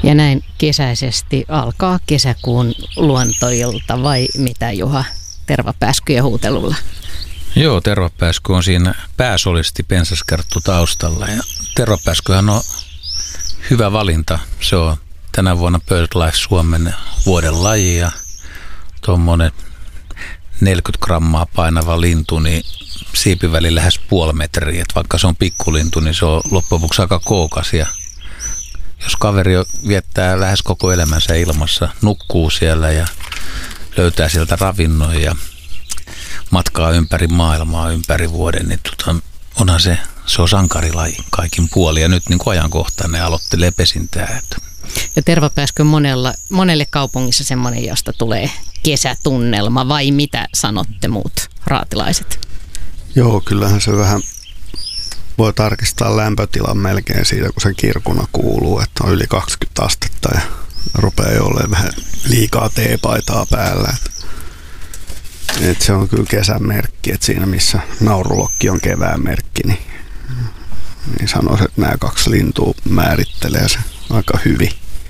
Ja näin kesäisesti alkaa kesäkuun luontoilta, vai mitä, Juha, tervapääskyjen huutelulla? Joo, tervapääsky on siinä pääsolisti pensaskerttu taustalla. Ja tervapääskyhän on hyvä valinta. Se on tänä vuonna BirdLife Suomen vuoden laji ja tuommoinen 40 grammaa painava lintu, niin siipiväli lähes puoli metriä. Et vaikka se on pikkulintu, niin se on loppujen lopuksi aika kookas. Ja jos kaveri viettää lähes koko elämänsä ilmassa, nukkuu siellä ja löytää sieltä ravinnon ja matkaa ympäri maailmaa ympäri vuoden, niin onhan se on sankarilaji kaikin puolin. Ja nyt niin kuin ajankohtainen aloittelee pesintää. Ja tervapääsky on monelle kaupungissa semmoinen, josta tulee kesätunnelma, vai mitä sanotte muut raatilaiset? Joo, kyllähän se vähän voi tarkistaa lämpötilan melkein siitä, kun se kirkuna kuuluu, että on yli 20 astetta ja rupeaa jo olemaan vähän liikaa teepaitaa päällä. Et se on kyllä kesän merkki, että siinä missä naurulokki on kevään merkki, niin sanoisin, että nämä kaksi lintua määrittelee se aika hyvin.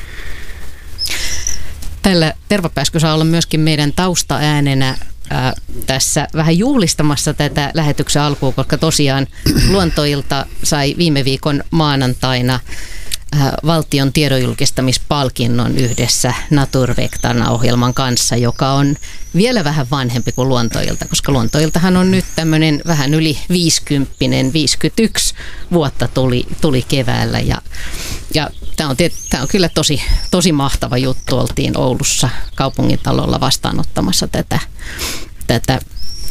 Tällä tervapääsky saa olla myöskin meidän taustaäänenä tässä vähän juhlistamassa tätä lähetyksen alkuun, koska tosiaan Luontoilta sai viime viikon maanantaina valtion tiedonjulkistamispalkinnon yhdessä Naturvectarna-ohjelman kanssa, joka on vielä vähän vanhempi kuin Luontoilta, koska Luontoiltahan on nyt tämmöinen vähän yli 50, 51 vuotta tuli keväällä ja tämä on kyllä tosi mahtava juttu. Oltiin Oulussa kaupungintalolla vastaanottamassa tätä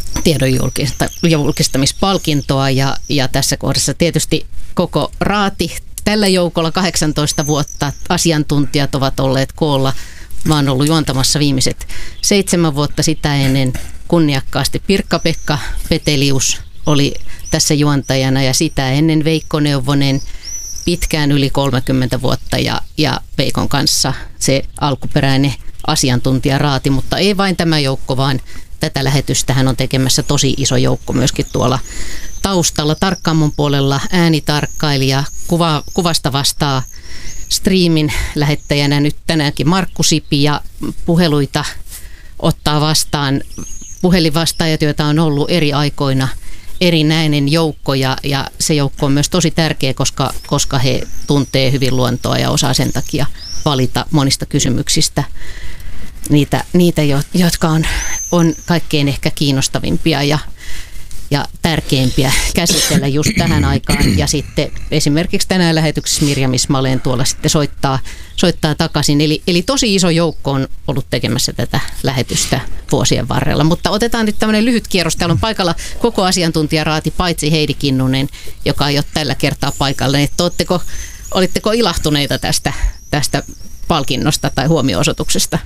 tiedonjulkistamispalkintoa ja tässä kohdassa tietysti koko raati. Tällä joukolla 18 vuotta asiantuntijat ovat olleet koolla. Mä oon ollut juontamassa viimeiset 7 vuotta, sitä ennen kunniakkaasti Pirkka-Pekka Petelius oli tässä juontajana ja sitä ennen Veikko Neuvonen pitkään yli 30 vuotta ja Veikon kanssa se alkuperäinen asiantuntijaraati, mutta ei vain tämä joukko, vaan tätä lähetystähän on tekemässä tosi iso joukko myöskin tuolla taustalla. Tarkkaamon puolella äänitarkkailija, kuvasta vastaa striimin lähettäjänä nyt tänäänkin Markku Sipi ja puheluita ottaa vastaan puhelinvastaajat, joita on ollut eri aikoina erinäinen joukko ja se joukko on myös tosi tärkeä, koska he tuntee hyvin luontoa ja osaa sen takia valita monista kysymyksistä niitä jotka on kaikkein ehkä kiinnostavimpia ja tärkeimpiä käsitellä just tähän aikaan. Ja sitten esimerkiksi tänään lähetyksessä Mirjam Ismaleen tuolla sitten soittaa takaisin. Eli tosi iso joukko on ollut tekemässä tätä lähetystä vuosien varrella. Mutta otetaan nyt tämmöinen lyhyt kierros. Täällä on paikalla koko asiantuntijaraati, paitsi Heidi Kinnunen, joka ei ole tällä kertaa paikalla. Että olitteko ilahtuneita tästä palkinnosta tai huomio-osoituksesta?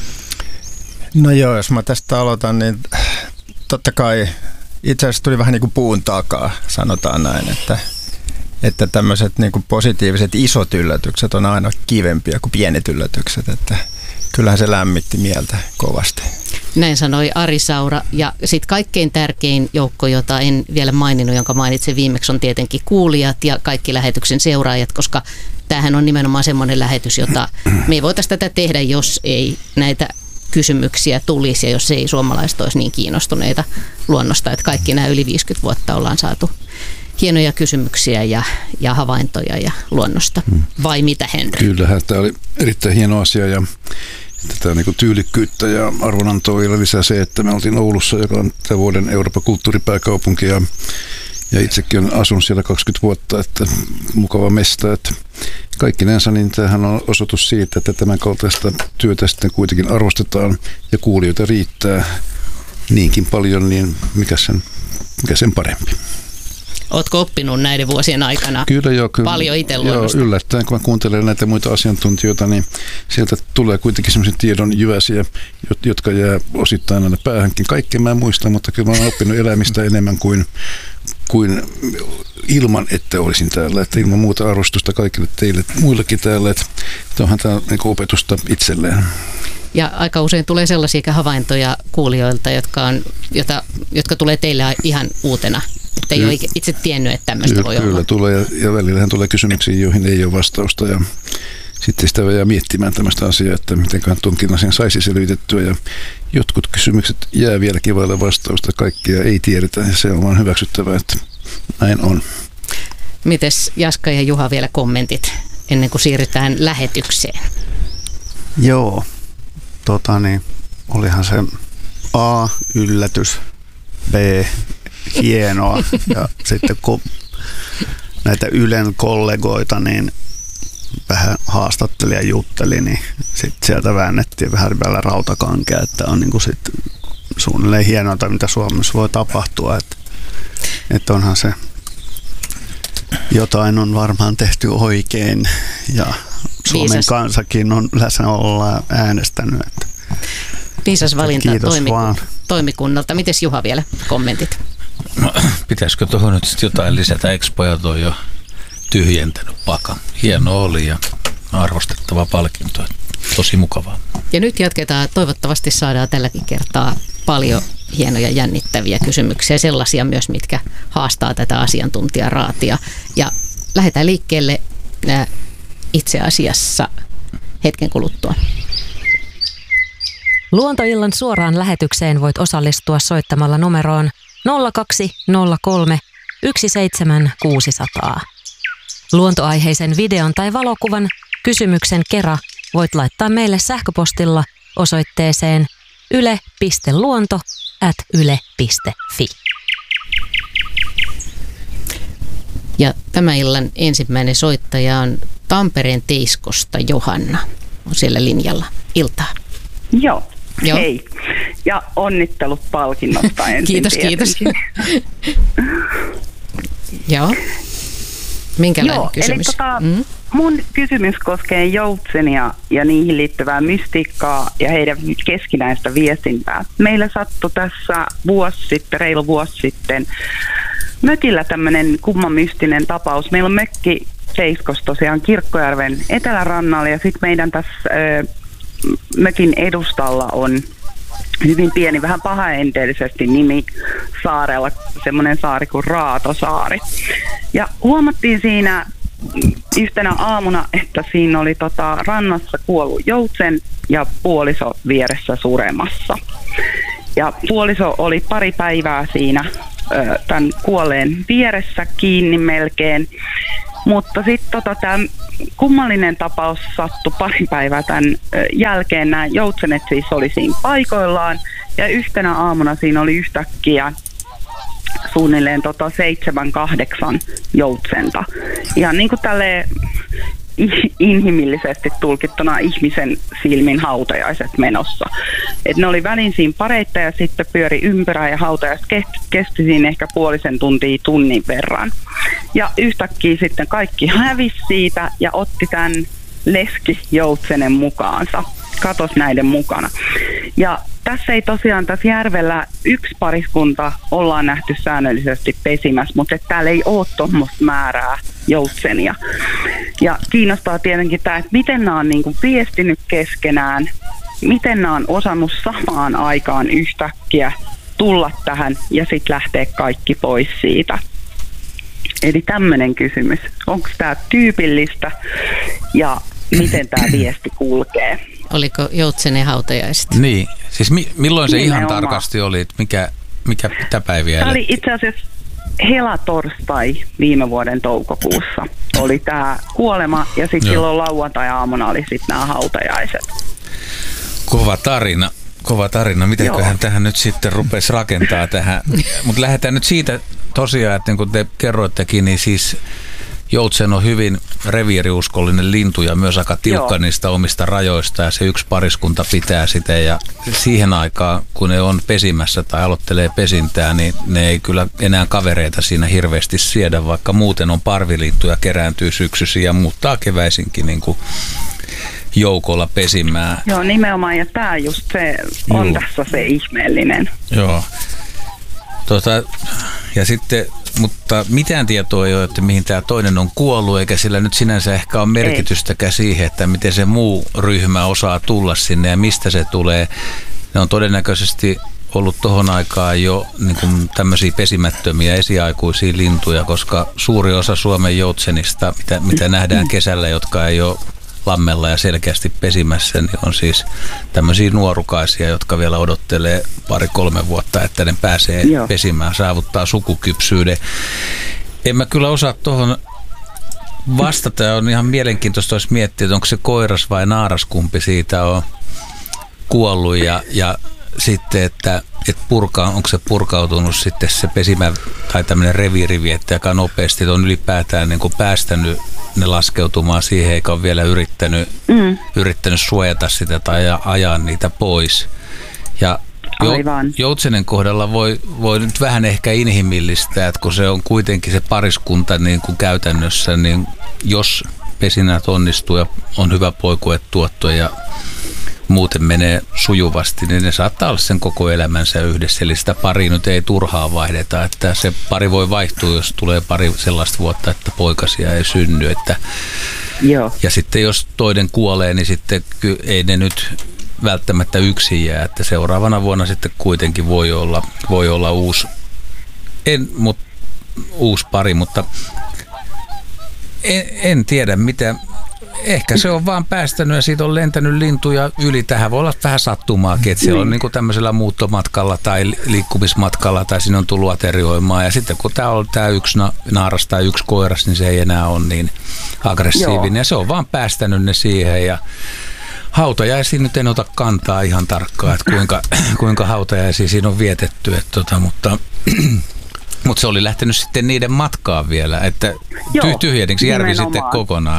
No joo, jos mä tästä aloitan, niin totta kai itse asiassa tuli vähän niin kuin puun takaa, sanotaan näin, että tämmöiset niin kuin positiiviset isot yllätykset on aina kivempiä kuin pienet yllätykset, että kyllähän se lämmitti mieltä kovasti. Näin sanoi Ari Saura ja sitten kaikkein tärkein joukko, jota en vielä maininnut, jonka mainitsin viimeksi, on tietenkin kuulijat ja kaikki lähetyksen seuraajat, koska tämähän on nimenomaan semmoinen lähetys, jota me ei voitaisiin tätä tehdä, jos ei näitä kysymyksiä tulisi ja jos ei suomalaiset olisi niin kiinnostuneita luonnosta, että kaikki nämä yli 50 vuotta ollaan saatu hienoja kysymyksiä ja havaintoja ja luonnosta. Vai mitä, Henry? Kyllähän tämä oli erittäin hieno asia ja tätä niin kuin tyylikkyyttä ja arvonantoa vielä lisää se, että me oltiin Oulussa, joka on tämän vuoden Euroopan kulttuuripääkaupunki ja itsekin asun siellä 20 vuotta, että mukava mesta, että kaikkinensa niin tämähän on osoitus siitä, että tämän kaltaista työtä sitten kuitenkin arvostetaan ja kuulijoita riittää niinkin paljon, niin mikä sen parempi. Ootko oppinut näiden vuosien aikana kyllä, paljon itse luonnosta? Joo, yllättäen kun mä kuuntelen näitä muita asiantuntijoita, niin sieltä tulee kuitenkin sellaisia tiedon jyväsiä, jotka jää osittain aina päähänkin. Kaikkea mä en muista, mutta kyllä mä oon oppinut elämistä enemmän kuin ilman, että olisin täällä. Että ilman muuta arvostusta kaikille teille, muillekin täällä, että onhan tämä niin kuin opetusta itselleen. Ja aika usein tulee sellaisia havaintoja kuulijoilta, jotka tulee teille ihan uutena. Että ei ole itse tiennyt, että tämmöistä voi olla. Kyllä tulee ja välillähän tulee kysymyksiä, joihin ei ole vastausta ja sitten sitä jää miettimään tämmöistä asiaa, että mitenköhän tuonkin asian saisi selvitettyä. Ja jotkut kysymykset jää vieläkin vaille vastausta, kaikkia ei tiedetä ja se on vaan hyväksyttävää, että näin on. Mites Jaska ja Juha vielä kommentit ennen kuin siirrytään lähetykseen? Joo, olihan se A, yllätys, B, hienoa ja sitten kun näitä Ylen kollegoita niin vähän haastatteli ja jutteli, niin sitten sieltä väännettiin vähän vielä rautakankea, että on niinku sit suunnilleen hienointa, mitä Suomessa voi tapahtua, että onhan se jotain on varmaan tehty oikein ja Suomen kansakin on läsnä äänestänyt. Että viisas valinta vaan toimikunnalta. Mites Juha vielä kommentit? No, pitäisikö tuohon nyt sitten jotain lisätä? Expojat on jo tyhjentänyt pakan. Hieno oli ja arvostettava palkinto. Tosi mukavaa. Ja nyt jatketaan. Toivottavasti saadaan tälläkin kertaa paljon hienoja jännittäviä kysymyksiä. Sellaisia myös, mitkä haastaa tätä asiantuntijaraatia. Ja lähdetään liikkeelle itse asiassa hetken kuluttua. Luontoillan suoraan lähetykseen voit osallistua soittamalla numeroon 0203 17600. Luontoaiheisen videon tai valokuvan kysymyksen kera voit laittaa meille sähköpostilla osoitteeseen yle.luonto@yle.fi. Ja tämän illan ensimmäinen soittaja on Tampereen Teiskosta Johanna. On siellä linjalla. Iltaa. Joo. Hei. Ja onnittelut palkinnosta ensin. Kiitos. Joo. Minkälainen kysymys? Eli mun kysymys koskee joutsenia ja niihin liittyvää mystiikkaa ja heidän keskinäistä viestintää. Meillä sattui tässä reilu vuosi sitten mökillä tämmöinen kumman mystinen tapaus. Meillä on mökki Teiskos tosiaan Kirkkojärven etelärannalla ja sitten meidän tässä mökin edustalla on hyvin pieni, vähän pahaenteellisesti nimi saarella, semmoinen saari kuin Raatosaari. Ja huomattiin siinä yhtenä aamuna, että siinä oli rannassa kuollut joutsen ja puoliso vieressä suremassa. Ja puoliso oli pari päivää siinä tämän kuolleen vieressä kiinni melkein. Mutta sitten tämä kummallinen tapaus sattui pari päivää tämän jälkeen. Nämä joutsenet siis oli siinä paikoillaan ja yhtenä aamuna siinä oli yhtäkkiä suunnilleen 7-8 joutsenta. Ihan niin kuin tälleen inhimillisesti tulkittuna ihmisen silmin hautajaiset menossa. Et ne oli välin siinä pareita ja sitten pyöri ympyrää ja hautajaiset kesti siinä ehkä puolisen tuntia tunnin verran. Ja yhtäkkiä sitten kaikki hävisi siitä ja otti tämän leskijoutsenen mukaansa. Katos näiden mukana. Ja tässä ei tosiaan tässä järvellä yksi pariskunta ollaan nähty säännöllisesti pesimässä, mutta täällä ei ole tuommoista määrää joutsenia. Ja kiinnostaa tietenkin tämä, että miten nämä on niin kuin viestinyt keskenään, miten nämä on osannut samaan aikaan yhtäkkiä tulla tähän ja sitten lähteä kaikki pois siitä. Eli tämmöinen kysymys. Onko tämä tyypillistä ja miten tämä viesti kulkee? Oliko joutsenen hautajaiset? Niin, siis milloin se ihan tarkasti oli, mikä päiviä? Tämä oli itse asiassa helatorstai viime vuoden toukokuussa. Oli tämä kuolema ja sitten silloin lauantai-aamuna oli sitten nämä hautajaiset. Kova tarina. Mitenköhän tähän nyt sitten rupesi rakentaa tähän? Mutta lähdetään nyt siitä tosiaan, että niin kuin te kerroittekin, niin siis joutsen on hyvin reviiriuskollinen lintu ja myös aika tiukka niistä omista rajoista ja se yksi pariskunta pitää sitä ja siihen aikaan, kun ne on pesimässä tai aloittelee pesintää, niin ne ei kyllä enää kavereita siinä hirveästi siedä, vaikka muuten on parvilintuja, kerääntyy syksyisin ja muuttaa keväisinkin niin kuin joukolla pesimään. Joo, nimenomaan ja tämä just se on tässä se ihmeellinen. Joo. Ja sitten, mutta mitään tietoa ei ole, että mihin tämä toinen on kuollut, eikä sillä nyt sinänsä ehkä ole merkitystäkään siihen, että miten se muu ryhmä osaa tulla sinne ja mistä se tulee. Ne on todennäköisesti ollut tohon aikaan jo niin kuin tämmöisiä pesimättömiä esiaikuisia lintuja, koska suuri osa Suomen joutsenista, mitä nähdään kesällä, jotka ei ole lammella ja selkeästi pesimässä, niin on siis tämmöisiä nuorukaisia, jotka vielä odottelee 2-3 vuotta, että ne pääsee pesimään, saavuttaa sukukypsyyden. En mä kyllä osaa tuohon vastata. On ihan mielenkiintoista olisi miettiä, että onko se koiras vai naaras, kumpi siitä on kuollut ja sitten, että onko se purkautunut sitten se pesimä tai tämmöinen reviirivietti aika nopeasti, että on ylipäätään niin kuin päästänyt ne laskeutumaan siihen, eikä ole vielä yrittänyt suojata sitä tai ajaa niitä pois. Ja joutsenen kohdalla voi nyt vähän ehkä inhimillistää, että kun se on kuitenkin se pariskunta niin kuin käytännössä, niin jos pesinät onnistuu ja on hyvä poikuetuotto ja muuten menee sujuvasti, niin ne saattaa olla sen koko elämänsä yhdessä. Eli sitä pari nyt ei turhaan vaihdeta, että se pari voi vaihtua, jos tulee pari sellaista vuotta, että poikasia ei synny. Ja sitten jos toinen kuolee, niin sitten ei ne nyt välttämättä yksin jää, että seuraavana vuonna sitten kuitenkin voi olla uusi pari, mutta en tiedä mitä. Ehkä se on vaan päästänyt ja siitä on lentänyt lintuja yli. Tähän voi olla vähän sattumaakin, että siellä on niin kuin tämmöisellä muuttomatkalla tai liikkumismatkalla tai siinä on tullut aterioimaan. Ja sitten kun tämä on tämä yksi naaras tai yksi koiras, niin se ei enää ole niin aggressiivinen. Ja se on vaan päästänyt ne siihen ja hautajaisiin nyt en ota kantaa ihan tarkkaan, että kuinka hautajaisia siinä on vietetty, mutta se oli lähtenyt sitten niiden matkaan vielä, että tyhjenniksi järvi sitten kokonaan.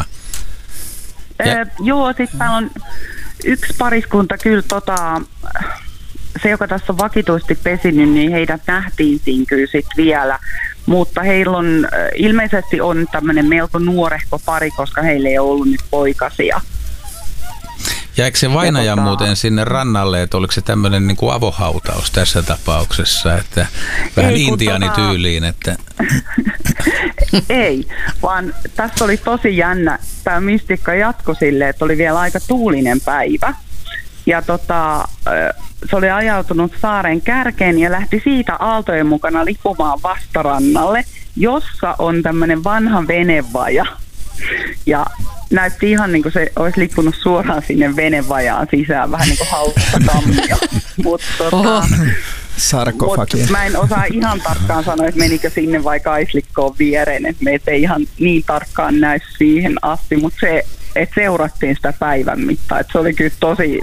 Sitten täällä on yksi pariskunta kyllä, se joka tässä on vakituisesti pesinyt, niin heidät nähtiin siinä kyllä sitten vielä, mutta heillä on ilmeisesti on tämmöinen melko nuorehko pari, koska heillä ei ollut nyt poikasia. Jäikö se vainaja muuten sinne rannalle, että oliko se tämmöinen niin kuin avohautaus tässä tapauksessa, että vähän intiaanityyliin, että... Ei, vaan tässä oli tosi jännä. Tämä mystikka jatkoi silleen, että oli vielä aika tuulinen päivä. Ja se oli ajautunut saaren kärkeen ja lähti siitä aaltojen mukana lipumaan vastarannalle, jossa on tämmöinen vanha venevaja. Ja näytti ihan niin kuin se olisi lippunut suoraan sinne venevajaan sisään, vähän niin kuin hauttakammia. Sarkofagi. Mä en osaa ihan tarkkaan sanoa, että menikö sinne vai kaislikkoon viereen, että meitä ei ihan niin tarkkaan näy siihen asti, mutta se, että seurattiin sitä päivän mittaan, että se oli kyllä